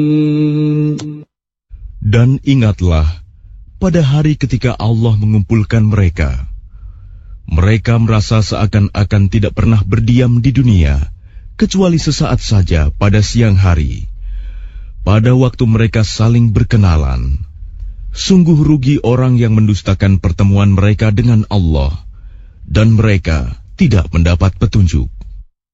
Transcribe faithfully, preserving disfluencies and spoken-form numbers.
Dan ingatlah pada hari ketika Allah mengumpulkan mereka. Mereka merasa seakan-akan tidak pernah berdiam di dunia, kecuali sesaat saja pada siang hari. Pada waktu mereka saling berkenalan, sungguh rugi orang yang mendustakan pertemuan mereka dengan Allah, dan mereka tidak mendapat petunjuk.